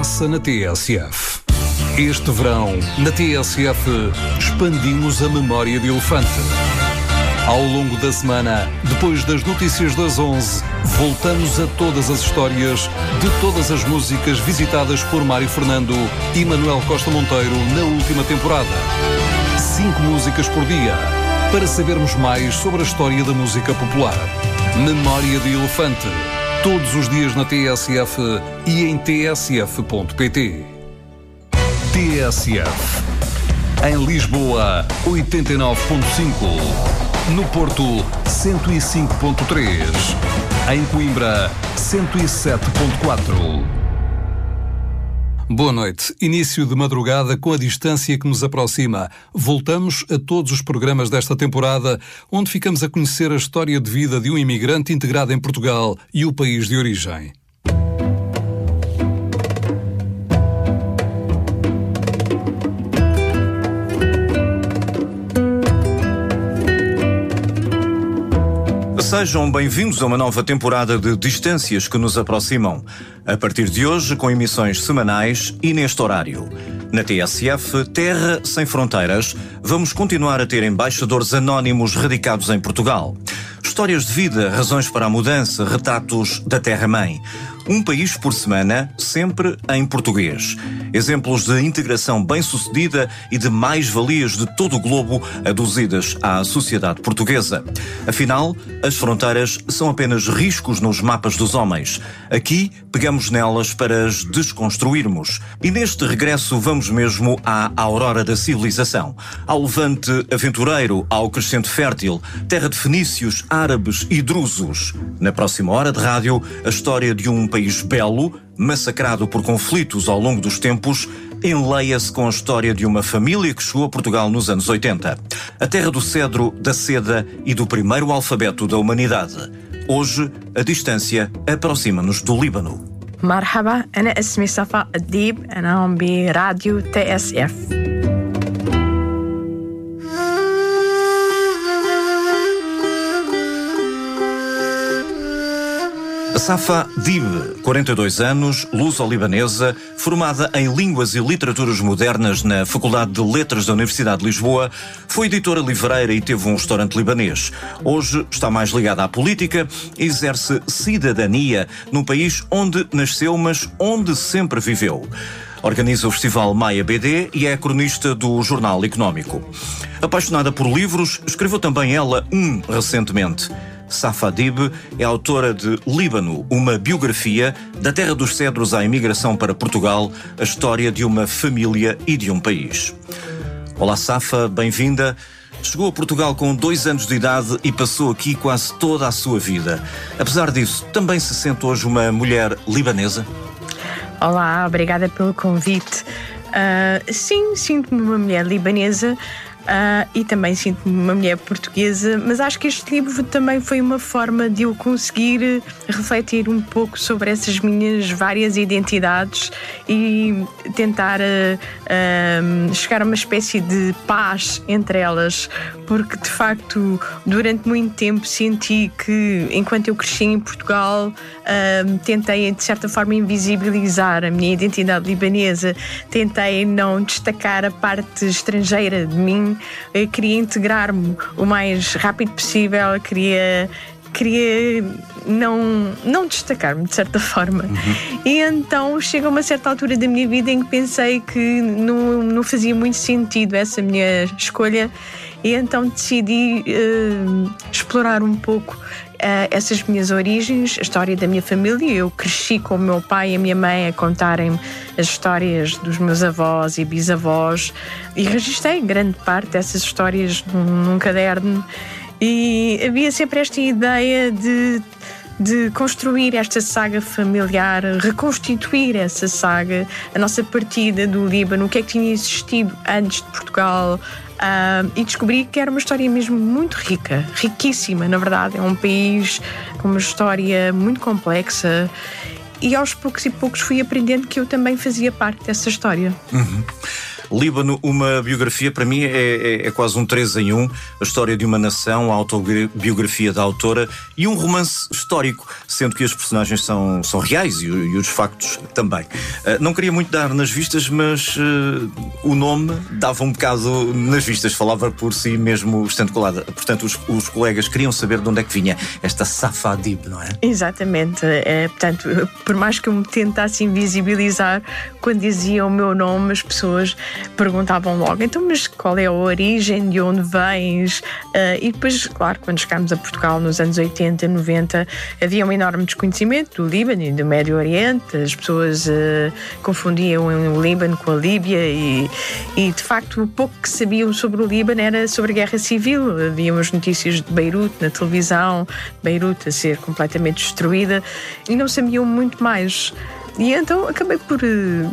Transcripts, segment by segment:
passa na TSF. Este verão, na TSF, expandimos a memória de elefante. Ao longo da semana, depois das notícias das 11, voltamos a todas as histórias de todas as músicas visitadas por Mário Fernando e Manuel Costa Monteiro na última temporada. 5 músicas por dia, para sabermos mais sobre a história da música popular. Memória de Elefante, todos os dias na TSF e em tsf.pt. TSF. Em Lisboa, 89.5. No Porto, 105.3. Em Coimbra, 107.4. Boa noite. Início de madrugada com a distância que nos aproxima. Voltamos a todos os programas desta temporada, onde ficamos a conhecer a história de vida de um imigrante integrado em Portugal e o país de origem. Sejam bem-vindos a uma nova temporada de Distâncias que nos aproximam. A partir de hoje, com emissões semanais e neste horário. Na TSF, Terra Sem Fronteiras, vamos continuar a ter embaixadores anónimos radicados em Portugal. Histórias de vida, razões para a mudança, retratos da Terra-mãe. Um país por semana, sempre em português. Exemplos de integração bem-sucedida e de mais-valias de todo o globo aduzidas à sociedade portuguesa. Afinal, as fronteiras são apenas riscos nos mapas dos homens. Aqui, pegamos nelas para as desconstruirmos. E neste regresso vamos mesmo à aurora da civilização. Ao levante aventureiro, ao crescente fértil, terra de fenícios, árabes e drusos. Na próxima hora de rádio, a história de um país belo, massacrado por conflitos ao longo dos tempos, enleia-se com a história de uma família que chegou a Portugal nos anos 80. A terra do cedro, da seda e do primeiro alfabeto da humanidade. Hoje, a distância aproxima-nos do Líbano. مرحبا أنا اسمي صفاء الديب أنا هون براديو TSF. Safa Dib, 42 anos, luso-libanesa, formada em Línguas e Literaturas Modernas na Faculdade de Letras da Universidade de Lisboa, foi editora livreira e teve um restaurante libanês. Hoje está mais ligada à política e exerce cidadania num país onde nasceu, mas onde sempre viveu. Organiza o Festival Maia BD e é cronista do Jornal Económico. Apaixonada por livros, escreveu também ela recentemente. Safa Dib é autora de Líbano, uma biografia da terra dos cedros à imigração para Portugal, a história de uma família e de um país. Olá Safa, bem-vinda. Chegou a Portugal com 2 anos de idade e passou aqui quase toda a sua vida. Apesar disso, também se sente hoje uma mulher libanesa? Olá, obrigada pelo convite. Sim, sinto-me uma mulher libanesa. E também sinto-me uma mulher portuguesa, mas acho que este livro também foi uma forma de eu conseguir refletir um pouco sobre essas minhas várias identidades e tentar chegar a uma espécie de paz entre elas, porque de facto durante muito tempo senti que enquanto eu cresci em Portugal tentei de certa forma invisibilizar a minha identidade libanesa, tentei não destacar a parte estrangeira de mim. Eu queria integrar-me o mais rápido possível, queria não destacar-me de certa forma. E então chega a uma certa altura da minha vida em que pensei que não fazia muito sentido essa minha escolha e então decidi explorar um pouco essas minhas origens, a história da minha família. Eu cresci com o meu pai e a minha mãe a contarem-me as histórias dos meus avós e bisavós e registrei grande parte dessas histórias num caderno e havia sempre esta ideia de construir esta saga familiar, reconstituir essa saga, a nossa partida do Líbano, o que é que tinha existido antes de Portugal. E descobri que era uma história mesmo muito rica, riquíssima, na verdade. É um país com uma história muito complexa e aos poucos e poucos fui aprendendo que eu também fazia parte dessa história. Líbano, uma biografia, para mim é quase um 3 em 1. A história de uma nação, a autobiografia da autora e um romance histórico, sendo que as personagens são reais e os factos também. Não queria muito dar nas vistas, mas o nome dava um bocado nas vistas, falava por si mesmo estando colada. Portanto, os colegas queriam saber de onde é que vinha esta Safa Adib, não é? Exatamente. Portanto, por mais que eu me tentasse invisibilizar, quando dizia o meu nome, as pessoas perguntavam logo: então, mas qual é a origem, de onde vens? E depois, claro, quando chegámos a Portugal nos anos 80, 90, havia um enorme desconhecimento do Líbano e do Médio Oriente. As pessoas confundiam o Líbano com a Líbia e de facto o pouco que sabiam sobre o Líbano era sobre a guerra civil. Havia umas notícias de Beirute na televisão, Beirute a ser completamente destruída, e não sabiam muito mais. E então acabei por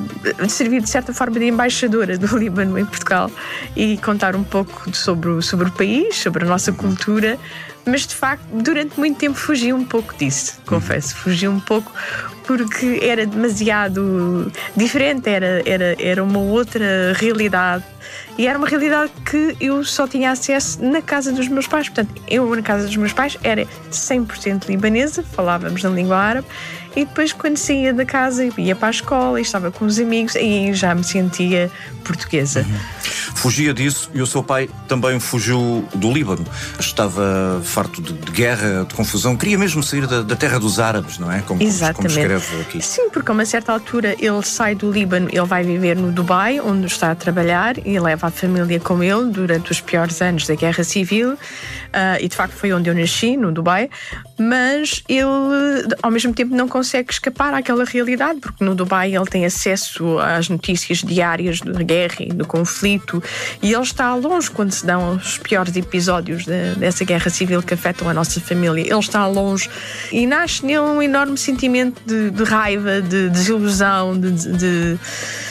servir de certa forma de embaixadora do Líbano em Portugal e contar um pouco sobre o país, sobre a nossa cultura. Mas de facto, durante muito tempo fugi um pouco disso, confesso. Fugi um pouco porque era demasiado diferente, era uma outra realidade. E era uma realidade que eu só tinha acesso na casa dos meus pais. Portanto, eu na casa dos meus pais era 100% libanesa, falávamos na língua árabe. E depois, quando saía da casa, ia para a escola e estava com os amigos, aí já me sentia portuguesa. Fugia disso e o seu pai também fugiu do Líbano. Estava farto de guerra, de confusão. Queria mesmo sair da terra dos árabes, não é? Como escreve aqui. Sim, porque a uma certa altura ele sai do Líbano, ele vai viver no Dubai, onde está a trabalhar, e leva a família com ele durante os piores anos da Guerra Civil. E de facto foi onde eu nasci, no Dubai. Mas ele, ao mesmo tempo, não consegue escapar àquela realidade, porque no Dubai ele tem acesso às notícias diárias da guerra e do conflito, e ele está longe quando se dão os piores episódios dessa guerra civil que afetam a nossa família. Ele está longe e nasce nele um enorme sentimento de raiva, de desilusão, de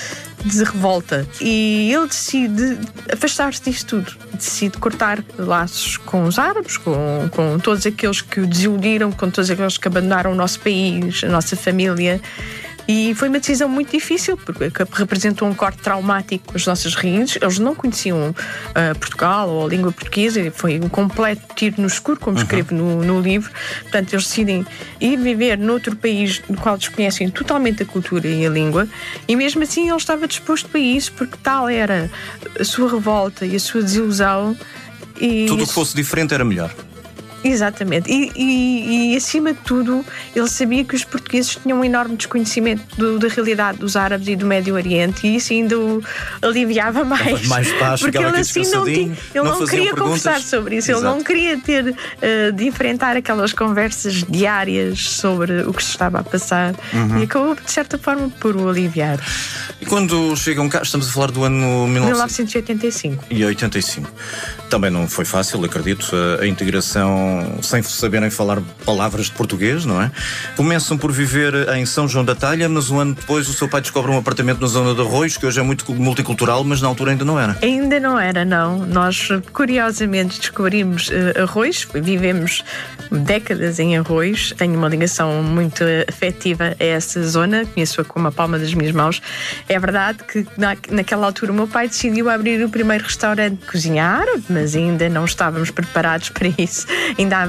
revolta, e ele decide afastar-se disto tudo, decide cortar laços com os árabes, com todos aqueles que o desiludiram, com todos aqueles que abandonaram o nosso país, a nossa família. E foi uma decisão muito difícil, porque representou um corte traumático com as nossas raízes. Eles não conheciam Portugal ou a língua portuguesa, foi um completo tiro no escuro, como escrevo no livro. Portanto, eles decidem ir viver noutro país no qual desconhecem totalmente a cultura e a língua, e mesmo assim ele estava disposto a isso, porque tal era a sua revolta e a sua desilusão. Tudo o que fosse diferente era melhor. Exatamente, e acima de tudo ele sabia que os portugueses tinham um enorme desconhecimento da realidade dos árabes e do Médio Oriente, e isso ainda o aliviava mais paz, porque ele assim ele não queria conversar sobre isso. Exato. Ele não queria ter de enfrentar aquelas conversas diárias sobre o que se estava a passar, e acabou de certa forma por o aliviar. E quando chegam cá, estamos a falar do ano 1985. E 85. Também não foi fácil, acredito, a integração sem saberem falar palavras de português, não é? Começam por viver em São João da Talha, mas um ano depois o seu pai descobre um apartamento na zona de Arroios, que hoje é muito multicultural, mas na altura ainda não era. Ainda não era, não. Nós, curiosamente, descobrimos Arroios, vivemos décadas em Arroios, tenho uma ligação muito afetiva a essa zona, conheço-a como a palma das minhas mãos. É verdade que naquela altura o meu pai decidiu abrir o primeiro restaurante de cozinha árabe, mas ainda não estávamos preparados para isso. Ainda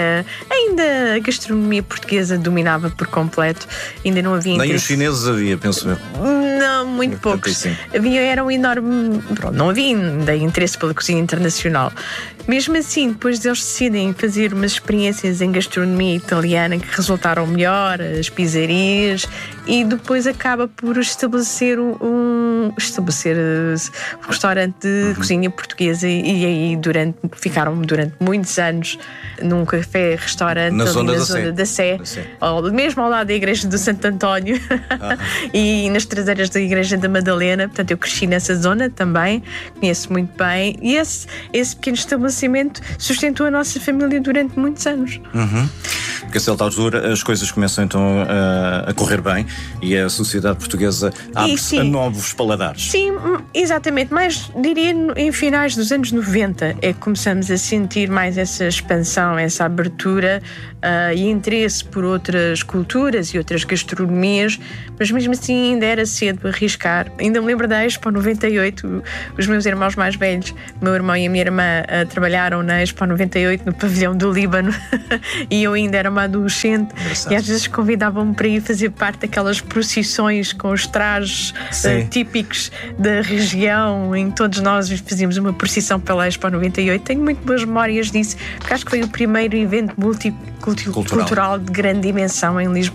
a gastronomia portuguesa dominava por completo, ainda não havia interesse. Nem os chineses havia, penso eu. Não, muito poucos. Era um enorme... Não havia ainda interesse pela cozinha internacional. Mesmo assim, depois deles decidem fazer umas experiências em gastronomia italiana que resultaram melhor, as pizzarias, e depois acaba por estabelecer um restaurante de cozinha portuguesa, e aí ficaram durante muitos anos num café-restaurante na zona da Sé, mesmo ao lado da igreja do Santo António e nas traseiras da igreja da Madalena. Portanto, eu cresci nessa zona também, conheço muito bem, e esse pequeno estabelecimento falecimento sustentou a nossa família durante muitos anos. Porque a certa altura as coisas começam então a correr bem e a sociedade portuguesa abre-se a novos paladares. Sim, exatamente, mas diria em finais dos anos 90 é que começamos a sentir mais essa expansão, essa abertura e interesse por outras culturas e outras gastronomias, mas mesmo assim ainda era cedo arriscar. Ainda me lembro da Expo 98, os meus irmãos mais velhos, meu irmão e a minha irmã trabalharam na Expo 98 no pavilhão do Líbano e eu ainda era uma adolescente. Engraçado. E às vezes convidavam-me para ir fazer parte daquelas procissões com os trajes típicos da região, em que todos nós fazíamos uma procissão pela Expo 98. Tenho muito boas memórias disso, porque acho que foi o primeiro evento multicultural de grande dimensão em Lisboa.